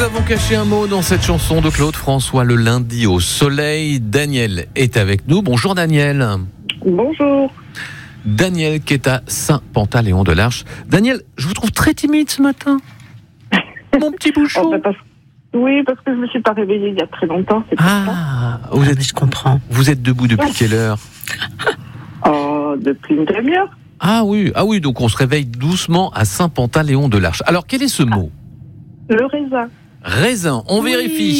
avons caché un mot dans cette chanson de Claude François, le lundi au soleil. Daniel est avec nous. Bonjour Daniel. Bonjour. Daniel qui est à Saint-Pantaléon-de-l'Arche. Daniel, je vous trouve très timide ce matin. Mon petit bouchon. Oui, parce que je ne me suis pas réveillée il y a très longtemps. C'est je comprends. Vous êtes debout depuis quelle heure? Depuis une demi-heure. Ah oui, donc on se réveille doucement à Saint-Pantaléon-de-l'Arche. Alors quel est ce mot? Le raisin. Raisin, on vérifie.